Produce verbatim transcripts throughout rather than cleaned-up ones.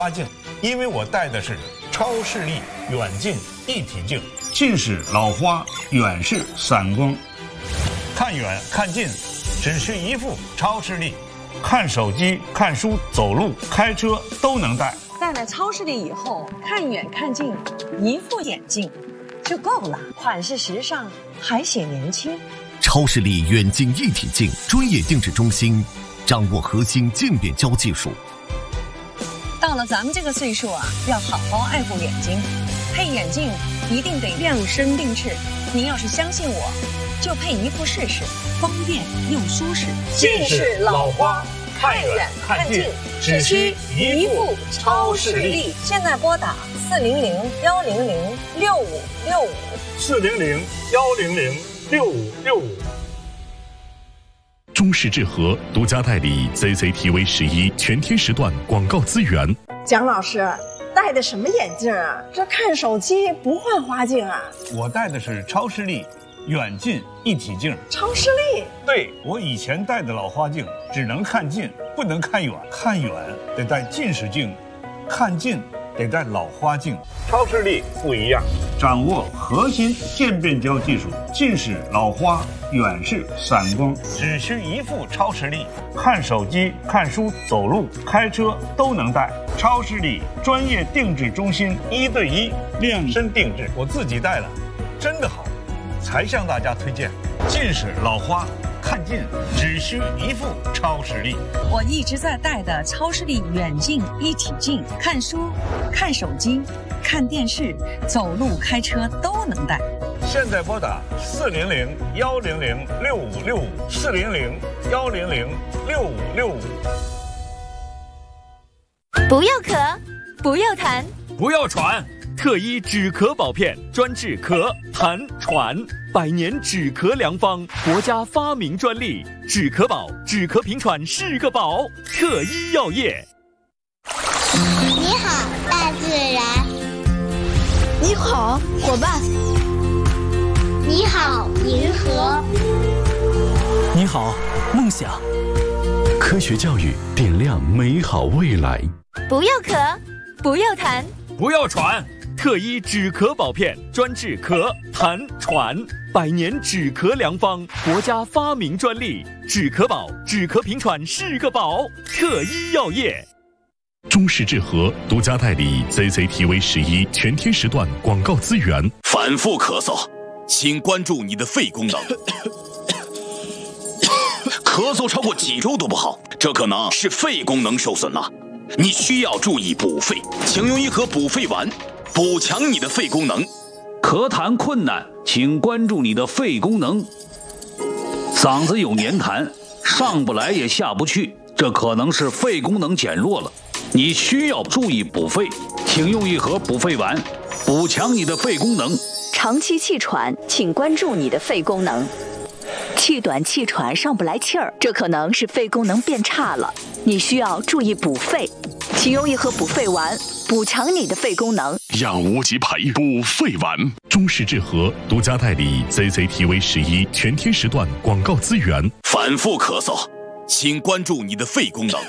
花镜，因为我戴的是超视力远近一体镜，近视老花，远视散光，看远看近只需一副超视力，看手机、看书、走路、开车都能戴。 戴了超视力以后，看远看近，一副眼镜就够了，款式时尚，还显年轻。 超视力远近一体镜专业定制中心，掌握核心渐变焦技术。 到了咱们这个岁数啊，要好好爱护眼睛，配眼镜一定得量身定制。您要是相信我，就配一副试试，方便又舒适。 近视老花，看远看近只需一副超视力。 现在拨打四零零幺零零六五六五， 四零零幺零零六五六五。 中视智和独家代理 Z Z T V 十一全天时段广告资源。 蒋老师戴的什么眼镜啊？这看手机不换花镜啊？ 我戴的是超视力远近一体镜。 超视力？ 对，我以前戴的老花镜只能看近，不能看远，看远得戴近视镜，看近得戴老花镜。超视力不一样，掌握核心渐变焦技术，近视老花，远视散光，只需一副超视力，看手机、看书、走路、开车都能戴。超视力专业定制中心，一对一量身定制，我自己戴了，真的好，才向大家推荐。近视老花看近只需一副超视力。 我一直在戴的超视力远近一体镜，看书、看手机、看电视、走路、开车都能戴。 现在拨打四零零幺零零六五六五，四零零幺零零六五六五。 不要咳，不要痰， 不要喘，特医止咳宝片专治咳、痰、喘，百年止咳良方，国家发明专利，止咳宝，止咳平喘是个宝，特医药业。 你好，大自然。 你好，伙伴。 你好，银河。 你好，梦想。 科学教育点亮美好未来。 不要咳，不要痰， 不要喘，特医止咳宝片专治咳、痰、喘，百年止咳良方，国家发明专利，止咳宝，止咳平喘是个宝，特医药业。 中视智和独家代理 Z Z T V 十一全天时段广告资源。 反复咳嗽，请关注你的肺功能。咳嗽超过几周都不好，这可能是肺功能受损了。你需要注意补肺，请用一盒补肺丸，补强你的肺功能。 咳痰困难，请关注你的肺功能。嗓子有黏痰，上不来也下不去，这可能是肺功能减弱了。你需要注意补肺，请用一盒补肺丸，补强你的肺功能。 长期气喘，请关注你的肺功能。气短气喘上不来气儿，这可能是肺功能变差了，你需要注意补肺，请用一盒补肺丸，补强你的肺功能。 养无极牌补肺丸，中视智和独家代理 Z Z T V 十一全天时段广告资源。 反复咳嗽，请关注你的肺功能。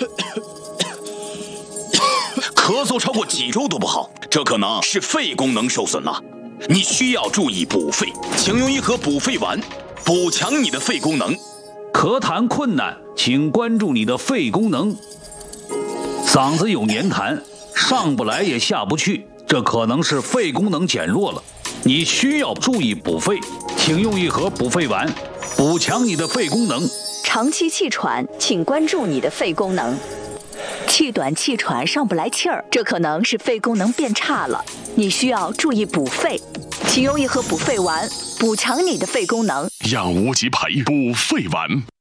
咳嗽超过几周都不好，这可能是肺功能受损了，你需要注意补肺，请用一盒补肺丸，补强你的肺功能。 咳痰困难，请关注你的肺功能。嗓子有黏痰，上不来也下不去，这可能是肺功能减弱了，你需要注意补肺，请用一盒补肺丸，补强你的肺功能。 长期气喘，请关注你的肺功能。气短气喘上不来气儿，这可能是肺功能变差了，你需要注意补肺，请用一盒补肺丸，补强你的肺功能。 养无极牌补肺丸，